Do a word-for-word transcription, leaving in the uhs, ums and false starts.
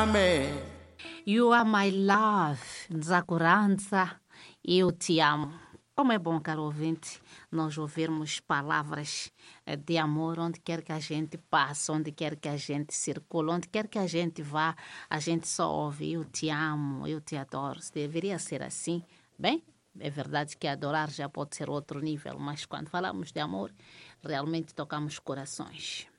ame. You are my love, Nzakuranza, eu te amo. Como é bom, caro ouvinte, nós ouvirmos palavras de amor onde quer que a gente passe, onde quer que a gente circule, onde quer que a gente vá, a gente só ouve, eu te amo, eu te adoro. Deveria ser assim, bem? É verdade que adorar já pode ser outro nível, mas quando falamos de amor, realmente tocamos corações.